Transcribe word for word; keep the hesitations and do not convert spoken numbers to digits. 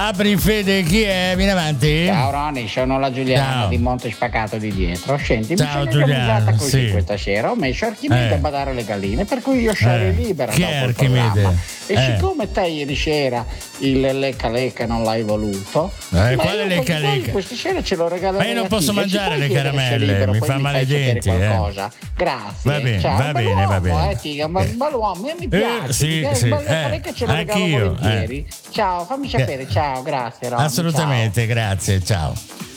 Apri Fede, chi è? Vieni avanti. Ciao Ronny, sono la Giuliana Ciao. di Monte Spaccato di dietro. Senti, Ciao, mi sono Giuliana, organizzata così sì. questa sera. Ho messo Archimede Eh. a badare le galline, per cui io sarei Eh. libera Chi dopo è il Archimede? programma. E Eh. siccome te ieri sera il lecca lecca non l'hai voluto, Eh, ma quale io lecca poi lecca? questa sera ce lo regalerei. Ma io non a te. posso Se ci mangiare puoi le chiedere se sei caramelle, libero, mi poi fa mi male fai i sapere denti, eh. qualcosa. Grazie. Va bene, Ciao, va bene, bell'uomo, va bene. Eh, Tiga, ma Eh. bell'uomo, io mi Eh, piace. sì, perché sì, il lecca eh, lecca ce lo regalo anch'io, volentieri. Ciao, fammi sapere. Ciao, grazie Ronny. Assolutamente, grazie, ciao.